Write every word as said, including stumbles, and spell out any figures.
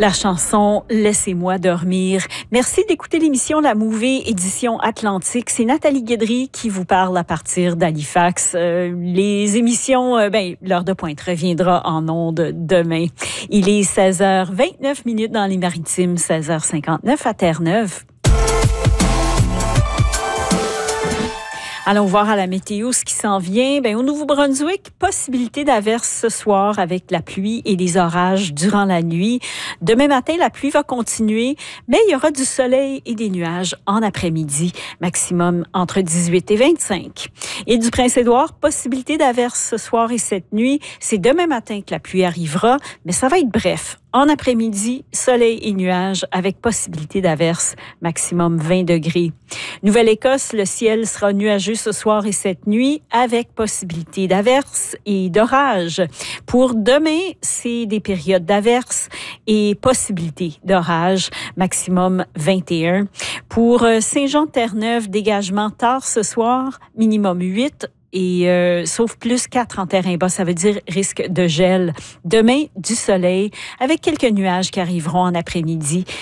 La chanson « Laissez-moi dormir ». Merci d'écouter l'émission La Mouvée, édition Atlantique. C'est Nathalie Guédry qui vous parle à partir d'Halifax. Euh, les émissions, euh, ben, l'heure de pointe reviendra en ondes demain. Il est seize heures vingt-neuf minutes dans les Maritimes, seize heures cinquante-neuf à Terre-Neuve. Allons voir à la météo ce qui s'en vient. Bien, au Nouveau-Brunswick, possibilité d'averses ce soir avec la pluie et les orages durant la nuit. Demain matin, la pluie va continuer, mais il y aura du soleil et des nuages en après-midi, maximum entre dix-huit et vingt-cinq. Et du Prince-Édouard, possibilité d'averses ce soir et cette nuit. C'est demain matin que la pluie arrivera, mais ça va être bref. En après-midi, soleil et nuages avec possibilité d'averses, maximum vingt degrés. Nouvelle-Écosse, le ciel sera nuageux ce soir et cette nuit avec possibilité d'averses et d'orages. Pour demain, c'est des périodes d'averses et possibilité d'orages, maximum vingt et un. Pour Saint-Jean-Terre-Neuve, dégagement tard ce soir, minimum huit. Et euh, sauf plus quatre en terrain bas, ça veut dire risque de gel. Demain, du soleil avec quelques nuages qui arriveront en après-midi.